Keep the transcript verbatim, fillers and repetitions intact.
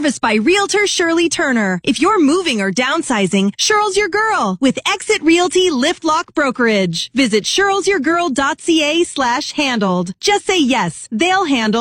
Serviced by Realtor Shirley Turner. If you're moving or downsizing, Shirl's your girl with Exit Realty Lift Lock Brokerage. Visit shirlsyourgirl.ca slash handled. Just say yes. They'll handle